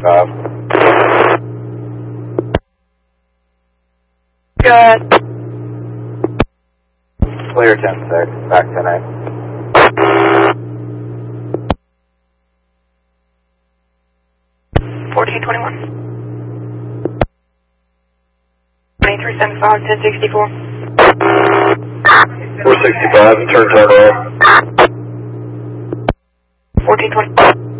Good. Clear 10-6, back 10-8. $14.21. 2375, 1064. 465, turn right. 1420.